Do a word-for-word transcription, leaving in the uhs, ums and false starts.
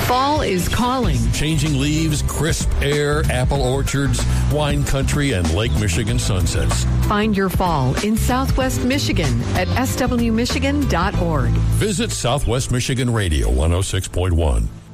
Fall is calling. Changing leaves, crisp air, apple orchards, wine country, and Lake Michigan sunsets. Find your fall in Southwest Michigan at s w michigan dot org. Visit Southwest Michigan Radio one oh six point one.